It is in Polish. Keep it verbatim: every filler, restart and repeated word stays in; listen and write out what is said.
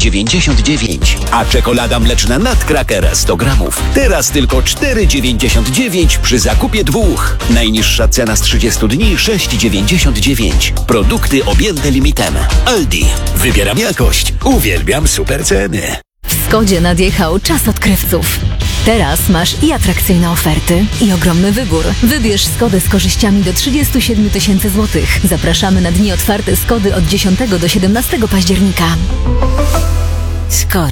dziewięćdziesiąt dziewięć. A czekolada mleczna Nutcracker sto gramów. Teraz tylko cztery dziewięćdziesiąt dziewięć przy zakupie dwóch. Najniższa cena z trzydziestu dni sześć dziewięćdziesiąt dziewięć. Produkty objęte limitem. Aldi. Wybieram jakość. Uwielbiam super ceny. W Skodzie nadjechał czas odkrywców. Teraz masz i atrakcyjne oferty, i ogromny wybór. Wybierz Skodę z korzyściami do trzydziestu siedmiu tysięcy złotych. Zapraszamy na dni otwarte Skody od dziesiątego do siedemnastego października. Skoda.